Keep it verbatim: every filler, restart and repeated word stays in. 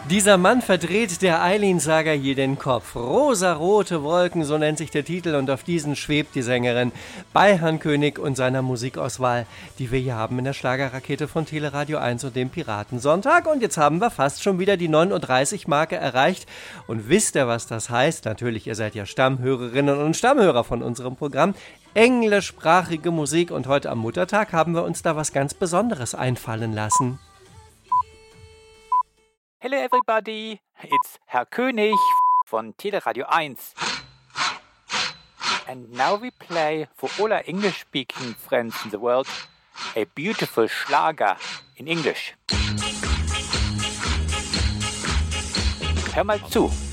Dieser Mann verdreht der Eileen-Saga hier den Kopf. Rosarote Wolken, so nennt sich der Titel, und auf diesen schwebt die Sängerin bei Herrn König und seiner Musikauswahl, die wir hier haben in der Schlagerrakete von Teleradio eins und dem Piratensonntag. Und jetzt haben wir fast schon wieder die neununddreißig-Marke erreicht. Und wisst ihr, was das heißt? Natürlich, ihr seid ja Stammhörerinnen und Stammhörer von unserem Programm. Englischsprachige Musik, und heute am Muttertag haben wir uns da was ganz Besonderes einfallen lassen. Hello everybody, it's Herr König von Teleradio eins. And now we play for all our English-speaking friends in the world a beautiful Schlager in English. Hör mal zu.